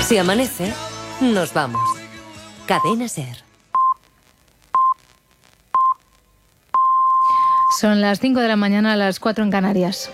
Si amanece, nos vamos. Cadena SER. Son las 5 de la mañana, las 4 en Canarias.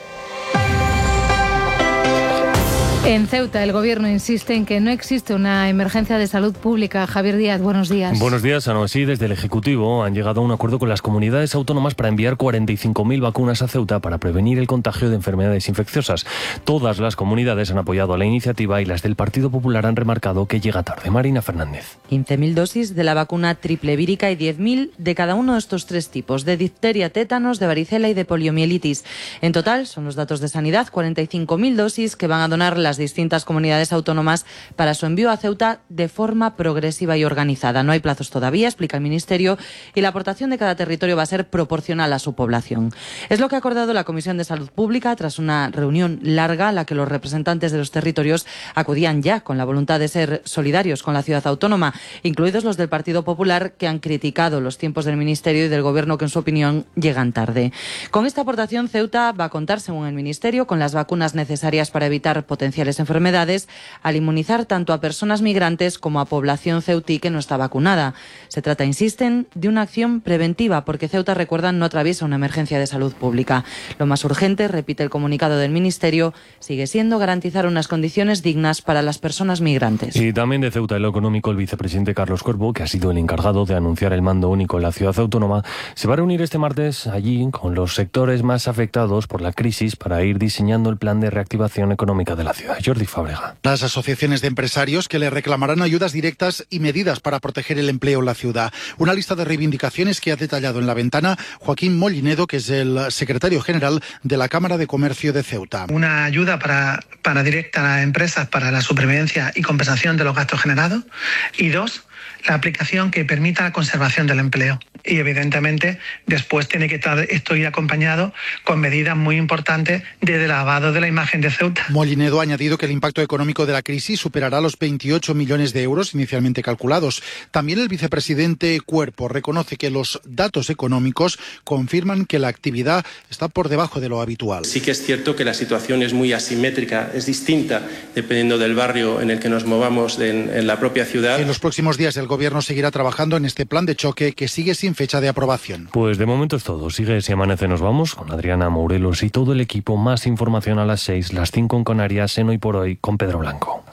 En Ceuta, el Gobierno insiste en que no existe una emergencia de salud pública. Javier Díaz, buenos días. Buenos días, Ana. Sí, desde el Ejecutivo han llegado a un acuerdo con las comunidades autónomas para enviar 45.000 vacunas a Ceuta para prevenir el contagio de enfermedades infecciosas. Todas las comunidades han apoyado a la iniciativa y las del Partido Popular han remarcado que llega tarde. Marina Fernández. 15.000 dosis de la vacuna triple vírica y 10.000 de cada uno de estos tres tipos, de difteria, tétanos, de varicela y de poliomielitis. En total, son los datos de Sanidad, 45.000 dosis que van a donar las distintas comunidades autónomas para su envío a Ceuta de forma progresiva y organizada. No hay plazos todavía, explica el Ministerio, y la aportación de cada territorio va a ser proporcional a su población. Es lo que ha acordado la Comisión de Salud Pública tras una reunión larga a la que los representantes de los territorios acudían ya con la voluntad de ser solidarios con la ciudad autónoma, incluidos los del Partido Popular, que han criticado los tiempos del Ministerio y del Gobierno, que en su opinión llegan tarde. Con esta aportación, Ceuta va a contar, según el Ministerio, con las vacunas necesarias para evitar potenciales enfermedades, al inmunizar tanto a personas migrantes como a población ceutí que no está vacunada. Se trata, insisten, de una acción preventiva, porque Ceuta, recuerdan, no atraviesa una emergencia de salud pública. Lo más urgente, repite el comunicado del Ministerio, sigue siendo garantizar unas condiciones dignas para las personas migrantes. Y también de Ceuta, en lo económico, el vicepresidente Carlos Cuervo, que ha sido el encargado de anunciar el mando único en la ciudad autónoma, se va a reunir este martes allí con los sectores más afectados por la crisis para ir diseñando el plan de reactivación económica de la ciudad. Jordi Fábrega. Las asociaciones de empresarios que le reclamarán ayudas directas y medidas para proteger el empleo en la ciudad. Una lista de reivindicaciones que ha detallado en La Ventana Joaquín Mollinedo, que es el secretario general de la Cámara de Comercio de Ceuta. Una ayuda para directa a las empresas para la supervivencia y compensación de los gastos generados. Y dos, la aplicación que permita la conservación del empleo. Y evidentemente después tiene que esto ir acompañado con medidas muy importantes de lavado de la imagen de Ceuta. Mollinedo ha añadido que el impacto económico de la crisis superará los 28 millones de euros inicialmente calculados. También el vicepresidente Cuerpo reconoce que los datos económicos confirman que la actividad está por debajo de lo habitual. Sí que es cierto que la situación es muy asimétrica, es distinta dependiendo del barrio en el que nos movamos en la propia ciudad. En los próximos días el Gobierno seguirá trabajando en este plan de choque que sigue sin fecha de aprobación. Pues de momento es todo. Sigue Si Amanece Nos Vamos con Adriana Morelos y todo el equipo. Más información a las 6, las 5 en Canarias, en Hoy por Hoy con Pedro Blanco.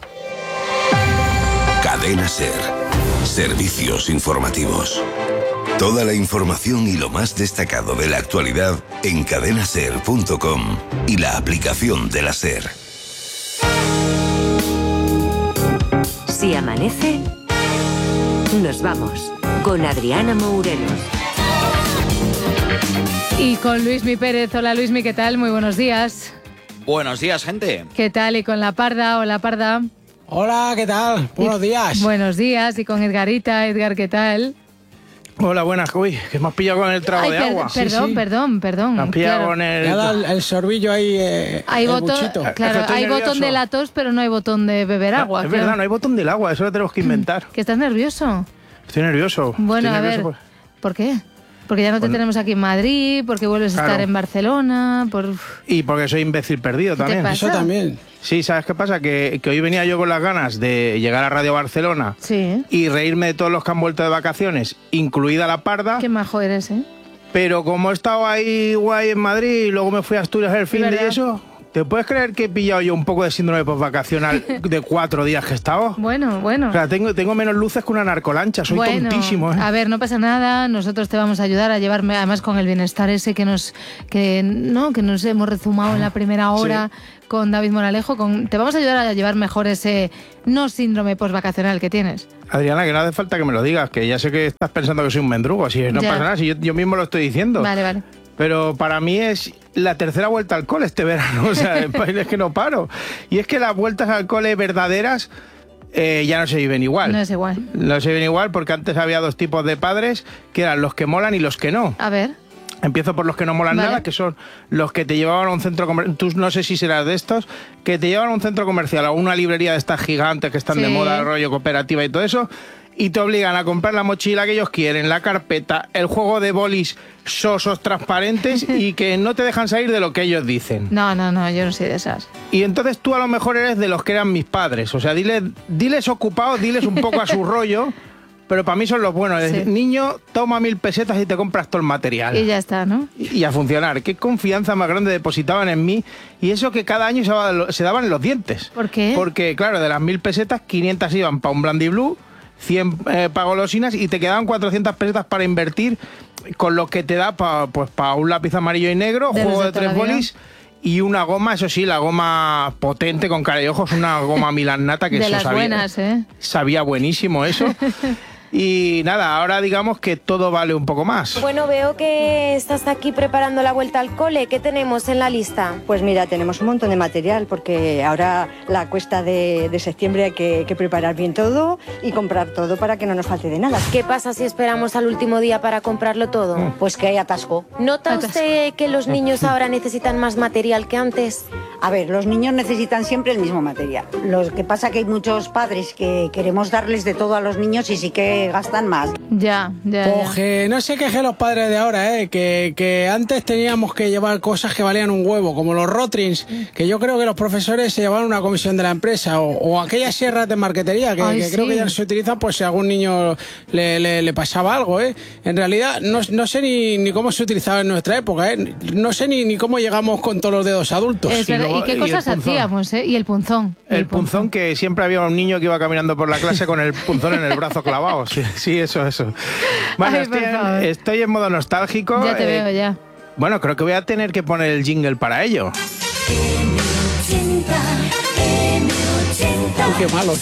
Cadena SER. Servicios informativos. Toda la información y lo más destacado de la actualidad en cadenaser.com y la aplicación de la SER. Si amanece, nos vamos con Adriana Morelos. Y con Luismi Pérez. Hola Luismi, ¿qué tal? Muy buenos días. Buenos días, gente. ¿Qué tal? Y con la Parda. Hola Parda. Hola, ¿qué tal? Buenos días. Buenos días. Y con Edgarita. Edgar, ¿qué tal? Hola, buenas. Uy, que me has pillado con el trago de agua. Perdón. Me has pillado con el sorbillo ahí. Hay botón, claro, hay nervioso. botón de la tos, pero no hay botón de beber agua. Es verdad, no hay botón del agua, eso lo tenemos que inventar. ¿Que estás nervioso? Estoy nervioso. Bueno, Estoy a nervioso ver, ¿por qué? Porque ya no te tenemos aquí en Madrid, porque vuelves a estar en Barcelona, Y porque soy imbécil perdido también. pasa? Eso también. Sí, ¿sabes qué pasa? Que hoy venía yo con las ganas de llegar a Radio Barcelona y reírme de todos los que han vuelto de vacaciones, incluida la Parda. Qué majo eres, ¿eh? Pero como he estado ahí guay en Madrid y luego me fui a Asturias el fin de y eso... ¿Te puedes creer que he pillado yo un poco de síndrome postvacacional de 4 días que he estado? Bueno. O sea, tengo menos luces que una narcolancha, soy tontísimo, ¿eh? A ver, no pasa nada, nosotros te vamos a ayudar a llevarme, además con el bienestar ese que nos hemos rezumado en la primera hora con David Moralejo, te vamos a ayudar a llevar mejor ese no síndrome postvacacional que tienes. Adriana, que no hace falta que me lo digas, que ya sé que estás pensando que soy un mendrugo, así no pasa nada, si yo mismo lo estoy diciendo. Vale. Pero para mí es la tercera vuelta al cole este verano, o sea, es que no paro. Y es que las vueltas al cole verdaderas ya no se viven igual. No es igual. No se viven igual porque antes había dos tipos de padres, que eran los que molan y los que no. A ver. Empiezo por los que no molan nada, que son los que te llevaban a un centro comercial. Tú no sé si serás de estos, que te llevan a un centro comercial, a una librería de estas gigantes que están de moda, rollo cooperativa y todo eso, y te obligan a comprar la mochila que ellos quieren, la carpeta, el juego de bolis sosos transparentes y que no te dejan salir de lo que ellos dicen. No, yo no soy de esas. Y entonces tú a lo mejor eres de los que eran mis padres. O sea, diles ocupados, diles un poco a su rollo, pero para mí son los buenos. Sí. Niño, toma 1.000 pesetas y te compras todo el material. Y ya está, ¿no? Y a funcionar. Qué confianza más grande depositaban en mí. Y eso que cada año se daban en los dientes. ¿Por qué? Porque, claro, de las 1.000 pesetas, 500 iban para un Blandy Blue, 100 para golosinas y te quedaban 400 pesetas para invertir, con lo que te da para un lápiz amarillo y negro, juego de 3 bolis y una goma, eso sí, la goma potente con cara y ojos, una goma Milan Nata que de eso las buenas, sabía buenísimo eso. Y nada, ahora digamos que todo vale un poco más. Bueno, veo que estás aquí preparando la vuelta al cole. ¿Qué tenemos en la lista? Pues mira, tenemos un montón de material porque ahora la cuesta de septiembre hay que preparar bien todo y comprar todo para que no nos falte de nada. ¿Qué pasa si esperamos al último día para comprarlo todo? Pues que hay atasco. ¿Nota usted que los niños ahora necesitan más material que antes? A ver, los niños necesitan siempre el mismo material. Lo que pasa que hay muchos padres que queremos darles de todo a los niños y sí que gastan más. Ya. Pues que no se quejen los padres de ahora, que antes teníamos que llevar cosas que valían un huevo, como los Rotrins, que yo creo que los profesores se llevaban una comisión de la empresa, o aquellas sierras de marquetería, que creo que ya no se utilizan, pues si a algún niño le pasaba algo, En realidad, no sé ni cómo se utilizaba en nuestra época, No sé ni cómo llegamos con todos los dedos adultos. Es verdad. ¿Y qué cosas hacíamos, Y el punzón. El punzón, que siempre había un niño que iba caminando por la clase con el punzón en el brazo clavado. Sí, eso. Bueno, estoy en modo nostálgico. Ya te veo, ya. Bueno, creo que voy a tener que poner el jingle para ello. Uy, qué malos.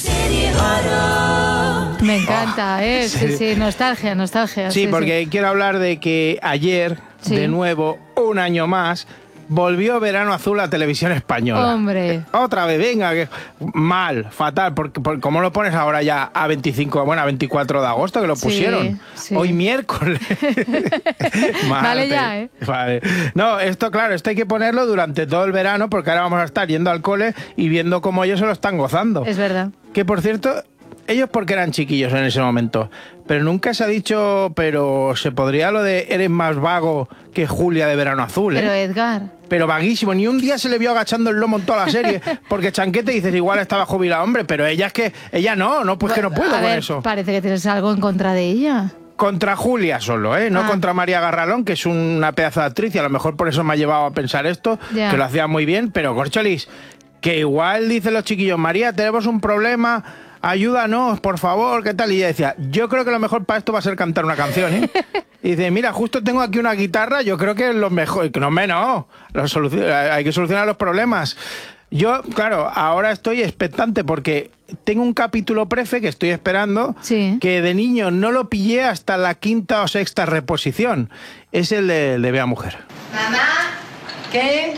Me encanta, Sí, nostalgia. Sí, porque quiero hablar de que ayer, de nuevo, un año más, volvió Verano Azul a Televisión Española. Hombre. Otra vez, venga, que mal, fatal, porque ¿cómo lo pones ahora ya a 24 de agosto que lo pusieron? Sí. Hoy miércoles. Vale ya, Vale. No, esto hay que ponerlo durante todo el verano porque ahora vamos a estar yendo al cole y viendo cómo ellos se lo están gozando. Es verdad. Que por cierto, ellos porque eran chiquillos en ese momento, pero nunca se ha dicho, pero se podría lo de eres más vago que Julia de Verano Azul, Pero Edgar... Pero vaguísimo, ni un día se le vio agachando el lomo en toda la serie, porque Chanquete dices, igual estaba jubilado, hombre, pero ella no, pues que no puedo con eso. Parece que tienes algo en contra de ella. Contra Julia solo, no contra María Garralón, que es una pedazo de actriz, y a lo mejor por eso me ha llevado a pensar esto, que lo hacía muy bien, pero Corcholis, que igual dicen los chiquillos, María, tenemos un problema, ayúdanos, por favor, ¿qué tal? Y ella decía, yo creo que lo mejor para esto va a ser cantar una canción, Y dice, mira, justo tengo aquí una guitarra, yo creo que es lo mejor. Hay que solucionar los problemas. Yo, claro, ahora estoy expectante porque tengo un capítulo prefe que estoy esperando, que de niño no lo pillé hasta la 5ª o 6ª reposición. Es el de Bea Mujer. Mamá, ¿qué?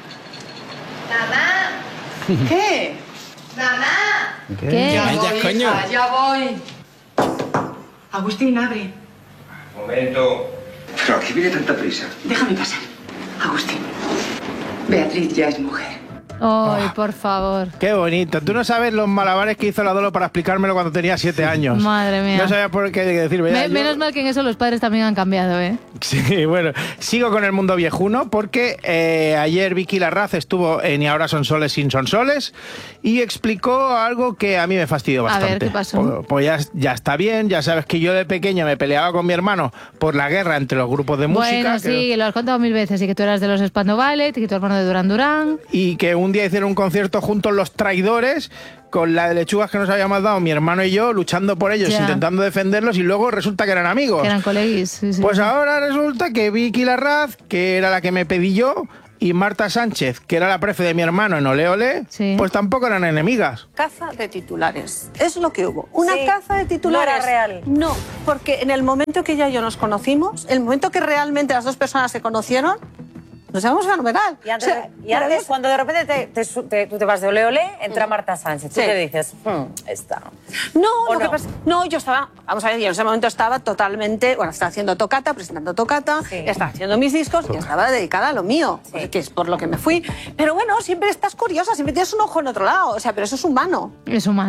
Mamá, ¿qué? Mamá, ¿qué? Ya Vaya, voy, coño. hija, ya voy. Agustín, abre. Momento. ¿Pero a qué viene tanta prisa? Déjame pasar. Agustín, Beatriz ya es mujer. Ay, por favor. Qué bonito. Tú no sabes los malabares que hizo la Dolo para explicármelo cuando tenía 7 años. Madre mía. No sabía por qué decirme. Menos mal que en eso los padres también han cambiado, Sí, bueno. Sigo con el mundo viejuno porque ayer Vicky Larraz estuvo en Y ahora son soles sin son soles y explicó algo que a mí me fastidió bastante. A ver, ¿qué pasó? Pues ya está bien. Ya sabes que yo de pequeño me peleaba con mi hermano por la guerra entre los grupos de música. Bueno, sí, lo has contado 1000 veces. Y que tú eras de los Spandau Ballet y que tu hermano de Duran Duran. Y que un día hicieron un concierto juntos Los Traidores con la de lechugas que nos habíamos dado mi hermano y yo, luchando por ellos, intentando defenderlos, y luego resulta que eran amigos. Que eran coleguis. Sí. Pues ahora resulta que Vicky Larraz, que era la que me pedí yo, y Marta Sánchez, que era la prefe de mi hermano en Ole Ole, pues tampoco eran enemigas. Caza de titulares, es lo que hubo. Una caza de titulares. No era real. No, porque en el momento que ella y yo nos conocimos, el momento que realmente las dos personas se conocieron, nos llevamos fenomenal. Y antes, cuando de repente tú te vas de Ole Ole, entra Marta Sánchez. Tú te dices, esta. No, yo estaba, vamos a ver, yo en ese momento estaba totalmente, estaba haciendo tocata, presentando tocata, estaba haciendo mis discos y estaba dedicada a lo mío, que es por lo que me fui. Pero bueno, siempre estás curiosa, siempre tienes un ojo en otro lado, pero eso es humano. Es humano.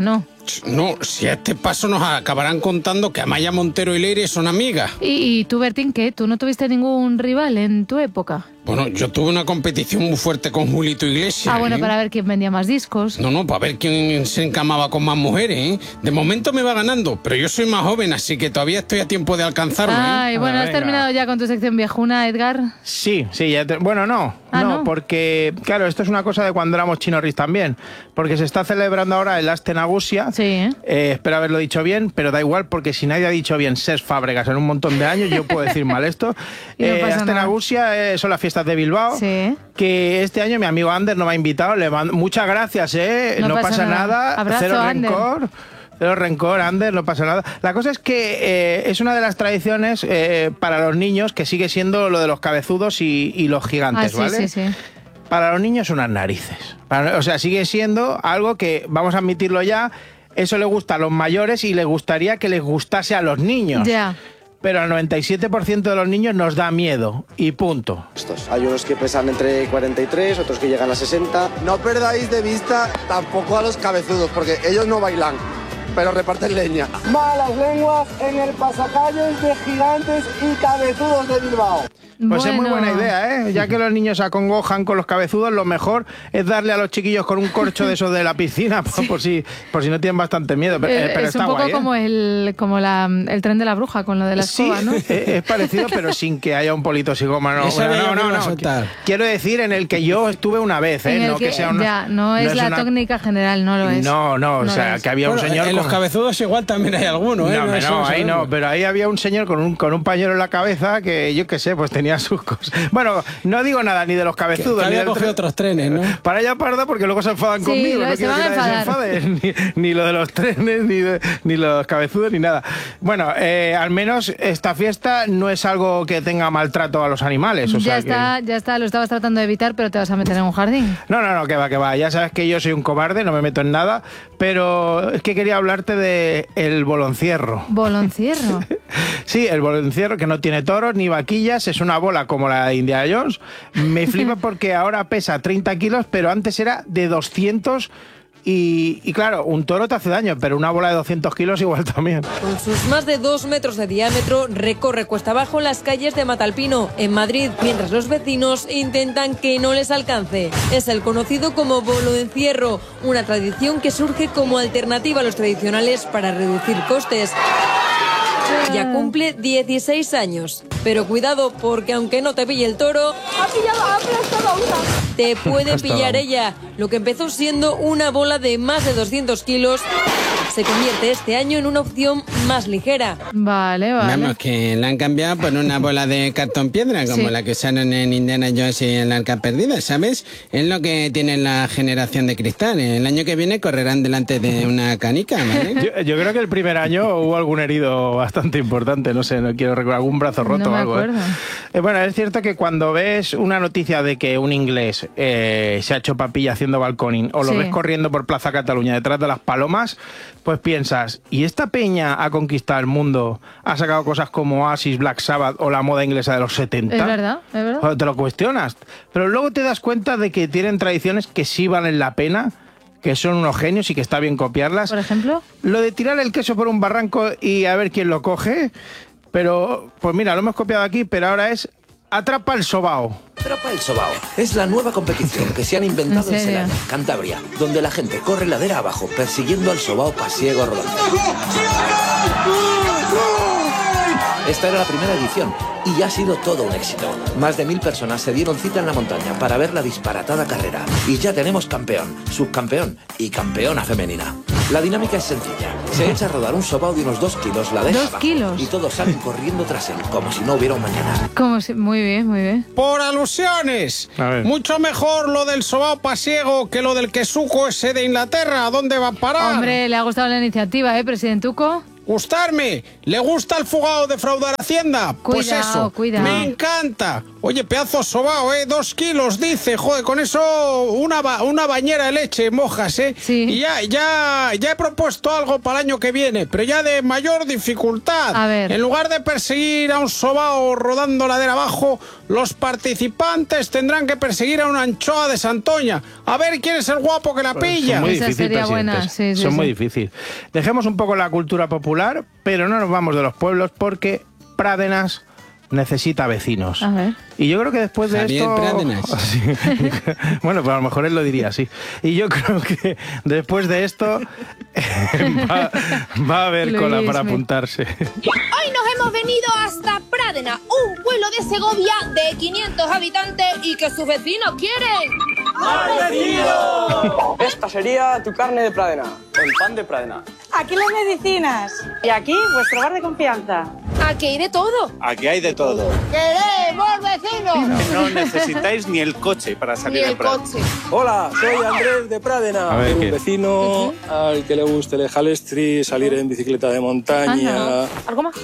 No, si a este paso nos acabarán contando que Amaya Montero y Leire son amigas. ¿Y tú, Bertín, qué? ¿Tú no tuviste ningún rival en tu época? Bueno, yo tuve una competición muy fuerte con Julito Iglesias. Ah, bueno, para ver quién vendía más discos. No, para ver quién se encamaba con más mujeres, ¿eh? De momento me va ganando, pero yo soy más joven, así que todavía estoy a tiempo de alcanzarlo, ¿eh? Ay, bueno, ¿has terminado ya con tu sección viejuna, Edgar? Sí, ya bueno, no, porque, claro, esto es una cosa de cuando éramos chinorris también, porque se está celebrando ahora el Aste Nagusia. Sí, espero haberlo dicho bien, pero da igual, porque si nadie ha dicho bien Ses Fábregas en un montón de años, yo puedo decir mal esto. Aste Nagusia son las fiestas de Bilbao, que este año mi amigo Ander nos ha invitado. Le mando muchas gracias, no pasa nada. Abrazo, cero Ander. rencor. Cero rencor, Ander, no pasa nada. La cosa es que es una de las tradiciones para los niños que sigue siendo lo de los cabezudos y los gigantes, sí, ¿vale? Sí. Para los niños unas narices. O sea, sigue siendo algo que, vamos a admitirlo ya, eso le gusta a los mayores y le gustaría que les gustase a los niños. Ya. Pero al 97% de los niños nos da miedo, y punto. Hay unos que pesan entre 43, otros que llegan a 60. No perdáis de vista tampoco a los cabezudos, porque ellos no bailan, pero reparten leña. Malas lenguas en el pasacalles de gigantes y cabezudos de Bilbao. Pues es muy buena idea, ¿eh? Ya que los niños se acongojan con los cabezudos, lo mejor es darle a los chiquillos con un corcho de esos de la piscina, por si no tienen bastante miedo. Pero es está un poco guay, como el tren de la bruja, con lo de la escoba, ¿no? Es parecido, pero sin que haya un politicigómano. No. Quiero decir, en el que yo estuve una vez, ¿eh? No es la técnica general, no lo es. No, o sea, que había un señor... En los cabezudos igual también hay alguno, ¿eh? Pero ahí había un señor con un pañuelo en la cabeza que, yo qué sé, pues tenía sus cosas. Bueno, no digo nada ni de los cabezudos. Que había cogido otros trenes, ¿no? Para allá parda, porque luego se enfadan conmigo. No quiero que nadie se enfade. Ni lo de los trenes, ni los cabezudos, ni nada. Bueno, al menos esta fiesta no es algo que tenga maltrato a los animales. Ya está, lo estabas tratando de evitar, pero te vas a meter en un jardín. No, que va. Ya sabes que yo soy un cobarde, no me meto en nada, pero es que quería hablarte de el boloncierro. ¿Boloncierro? Sí, el boloncierro, que no tiene toros ni vaquillas, es una bola como la de Indiana Jones. Me flipa porque ahora pesa 30 kilos, pero antes era de 200. Y claro, un toro te hace daño, pero una bola de 200 kilos igual también. Con sus más de 2 metros de diámetro, recorre cuesta abajo las calles de Matalpino, en Madrid, mientras los vecinos intentan que no les alcance. Es el conocido como boloencierro, una tradición que surge como alternativa a los tradicionales para reducir costes. Ya cumple 16 años. Pero cuidado, porque aunque no te pille el toro, te puede pillar ella. Lo que empezó siendo una bola de más de 200 kilos se convierte este año en una opción más ligera. Vale. Vamos, que la han cambiado por una bola de cartón piedra, como la que usaron en Indiana Jones y en la Arca Perdida, ¿sabes? Es lo que tiene la generación de cristal. El año que viene correrán delante de una canica, ¿vale? Yo creo que el primer año hubo algún herido bastante importante, no sé, no quiero recordar, algún brazo roto o algo. Bueno, es cierto que cuando ves una noticia de que un inglés se ha hecho papilla haciendo balconing, o lo ves corriendo por Plaza Cataluña detrás de las palomas, pues piensas, ¿y esta peña ha conquistado el mundo? ¿Ha sacado cosas como Oasis, Black Sabbath o la moda inglesa de los 70? Es verdad. Te lo cuestionas. Pero luego te das cuenta de que tienen tradiciones que sí valen la pena, que son unos genios y que está bien copiarlas. ¿Por ejemplo? Lo de tirar el queso por un barranco y a ver quién lo coge. Pero, pues mira, lo hemos copiado aquí, pero ahora es Atrapa el Sobao. Atrapa el Sobao es la nueva competición que se han inventado en Selaya, Cantabria, donde la gente corre ladera abajo persiguiendo al sobao pasiego rodante. Esta era la primera edición y ya ha sido todo un éxito. Más de 1000 personas se dieron cita en la montaña para ver la disparatada carrera. Y ya tenemos campeón, subcampeón y campeona femenina. La dinámica es sencilla. Se echa a rodar un sobao de unos 2 kilos, la deja abajo, y todos salen corriendo tras él, como si no hubiera un mañana. Muy bien. Por alusiones. Mucho mejor lo del sobao pasiego que lo del quesuco ese de Inglaterra. ¿A dónde va a parar? Hombre, le ha gustado la iniciativa, presidentuco. ¿Gustarme? ¿Le gusta el fugado defraudar Hacienda? Pues eso, me encanta. Oye, pedazo sobao, 2 kilos, dice. Joder, con eso una bañera de leche mojas, Sí. Y ya he propuesto algo para el año que viene, pero ya de mayor dificultad. A ver. En lugar de perseguir a un sobao rodando ladera abajo, los participantes tendrán que perseguir a una anchoa de Santoña. A ver quién es el guapo que la pilla. Son muy Esa difíciles, sería buena, presidentes. sí, Son sí. muy difíciles. Dejemos un poco la cultura popular, pero no nos vamos de los pueblos porque Pradenas necesita vecinos. A ver. Y yo creo que después de Javier esto... Pradenas. Sí. Bueno, pues a lo mejor él lo diría así. Y yo creo que después de esto va a haber Lo cola oís, para me- apuntarse. Hoy nos hemos venido hasta Pradena, un pueblo de Segovia de 500 habitantes y que sus vecinos quieren. ¡Más vecinos! Esta sería tu carne de Pradena, el pan de Pradena. Aquí las medicinas. Y aquí, vuestro bar de confianza. Aquí hay de todo. Aquí hay de todo. ¡Queremos vecinos! No necesitáis ni el coche para Ni salir el en Pradena. coche. Hola, soy Andrés de Pradena. A ver, un ¿qué? vecino al que le guste el jalestri, salir en bicicleta de montaña. ¿Algo más?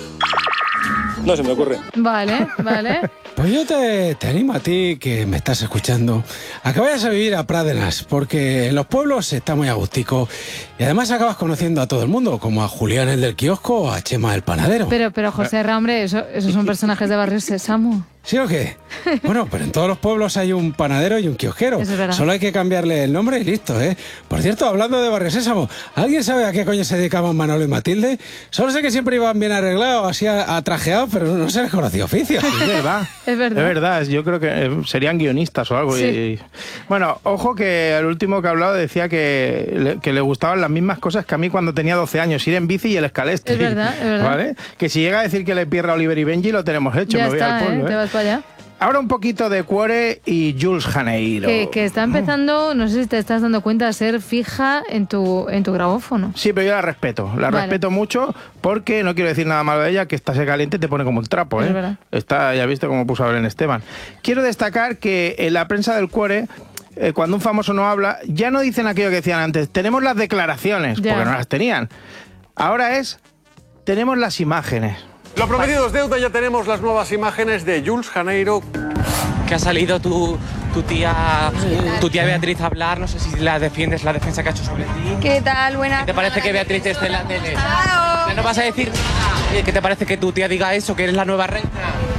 No se me ocurre. Vale. Pues yo te animo a ti, que me estás escuchando, a que vayas a vivir a Pradenas, porque en los pueblos está muy agustico y además acabas conociendo a todo el mundo, como a Julián el del kiosco o a Chema el panadero. Pero José Ra, hombre, esos son personajes de Barrio Sésamo. ¿Sí o qué? Bueno, pero en todos los pueblos hay un panadero y un kiosquero. Eso es verdad. Solo hay que cambiarle el nombre y listo, ¿eh? Por cierto, hablando de Barrio Sésamo, ¿alguien sabe a qué coño se dedicaban Manolo y Matilde? Solo sé que siempre iban bien arreglados, así atrajeados, pero no se les conocía oficio. Es verdad. Es verdad. Es verdad, yo creo que serían guionistas o algo. Sí. Bueno, ojo que el último que ha hablado decía que le gustaban las mismas cosas que a mí cuando tenía 12 años, ir en bici y el escalestri. Es verdad, es verdad. ¿Vale? Que si llega a decir que le pierda a Oliver y Benji, lo tenemos hecho. Ya Me voy está, al pueblo, te vas para allá. Ahora un poquito de Cuore y Jules Janeiro. Que está empezando, no sé si te estás dando cuenta, a ser fija en tu grabófono. Sí, pero yo la respeto. La Vale. respeto mucho porque no quiero decir nada malo de ella, que esta se caliente y te pone como un trapo, ¿eh? Es verdad. Está, ya viste cómo puso a Belén Esteban. Quiero destacar que en la prensa del Cuore, cuando un famoso no habla, ya no dicen aquello que decían antes. Tenemos las declaraciones, Ya. porque no las tenían. Ahora tenemos las imágenes. Lo prometido es deuda, ya tenemos las nuevas imágenes de Jules Janeiro. Que ha salido tu tía Beatriz a hablar, no sé si la defiendes, la defensa que ha hecho sobre ti. ¿Qué tal? Buena. ¿Qué te parece que Beatriz esté en la tele? ¿No vas a decir nada? ¿Qué te parece que tu tía diga eso, que eres la nueva reina?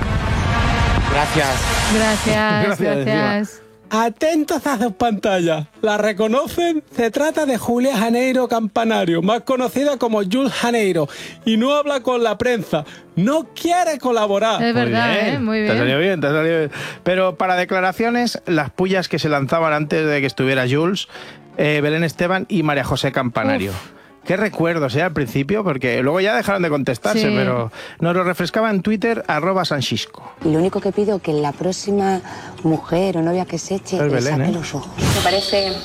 Gracias. Gracias. Atentos a sus pantallas. ¿La reconocen? Se trata de Julia Janeiro Campanario, más conocida como Jules Janeiro, y no habla con la prensa. No quiere colaborar. Es verdad, muy bien. Te ha salido bien, te ha salido bien. Pero para declaraciones, las pullas que se lanzaban antes de que estuviera Jules, Belén Esteban y María José Campanario. Uf. Qué recuerdos, al principio, porque luego ya dejaron de contestarse, Sí. pero nos lo refrescaba en Twitter, @Sanchisco. Y lo único que pido es que la próxima mujer o novia que se eche Es le Belén, saque ¿eh? los ojos. Me parece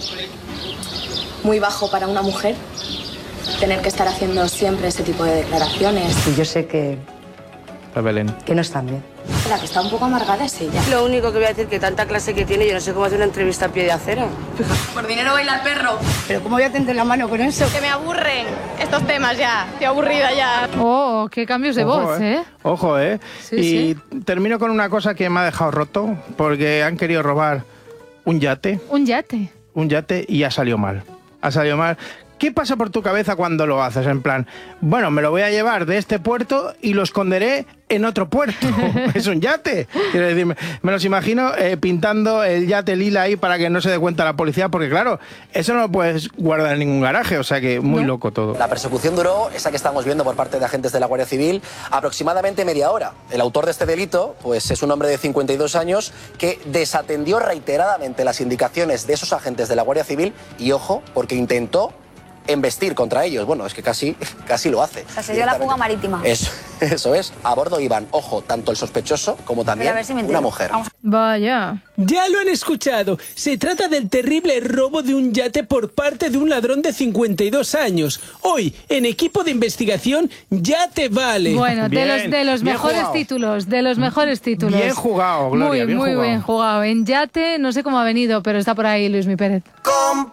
muy bajo para una mujer tener que estar haciendo siempre ese tipo de declaraciones. Y yo sé que Belén. no están bien. La que está un poco amargada es ella. Lo único que voy a decir que tanta clase que tiene, yo no sé cómo hacer una entrevista a pie de acera. Por dinero baila el perro. Pero ¿cómo voy a tender la mano con eso? Que me aburren estos temas ya. Estoy aburrida ya. Oh, qué cambios de voz, ¿eh? Ojo, ¿eh? Sí, y termino con una cosa que me ha dejado roto, porque han querido robar un yate. Un yate. Y ha salido mal. Ha salido mal. ¿Qué pasa por tu cabeza cuando lo haces? En plan, bueno, me lo voy a llevar de este puerto y lo esconderé en otro puerto. Es un yate. Quiero decir, me los imagino pintando el yate lila ahí para que no se dé cuenta la policía, porque claro, eso no lo puedes guardar en ningún garaje, o sea que muy loco todo. La persecución duró, esa que estamos viendo por parte de agentes de la Guardia Civil, aproximadamente media hora. El autor de este delito, pues es un hombre de 52 años que desatendió reiteradamente las indicaciones de esos agentes de la Guardia Civil y, ojo, porque intentó embestir contra ellos. Bueno, es que casi lo hace. O sea, se dio la fuga marítima. Eso es. A bordo iban, ojo, tanto el sospechoso como también Pero a ver si me una entero. mujer. Vaya. Ya lo han escuchado. Se trata del terrible robo de un yate por parte de un ladrón de 52 años. Hoy, en equipo de investigación, ya te vale. Bueno, de los mejores títulos, de los mejores títulos. Bien jugado, Gloria, Muy bien jugado. bien jugado. En yate, no sé cómo ha venido, pero está por ahí Luismi Pérez.